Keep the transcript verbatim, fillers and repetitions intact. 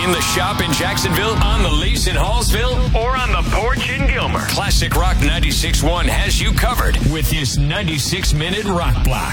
In the shop in Jacksonville, on the lease in Hallsville, or on the porch in Gilmer, Classic Rock ninety-six point one has you covered with this ninety-six minute rock block.